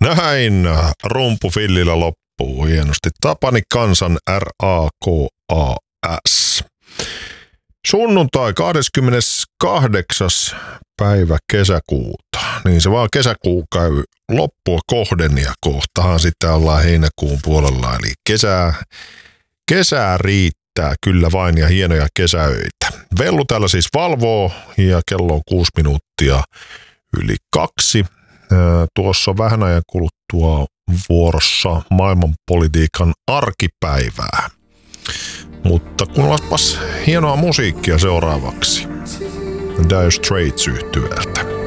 Näin rumpufillillä loppuu hienosti. Tapani Kansan RAKAS. Sunnuntai 28. päivä kesäkuuta. Niin se vaan kesäkuu käy loppua kohden ja kohtahan sitten ollaan heinäkuun puolella. Eli kesää riittää kyllä vain ja hienoja kesäöitä. Vellu täällä siis valvoo ja kello on 6 minuuttia yli 2. Tuossa vähän ajan kuluttua vuorossa maailmanpolitiikan arkipäivää. Mutta kuunnellaspas hienoa musiikkia seuraavaksi. Dire Straits -yhtyeeltä.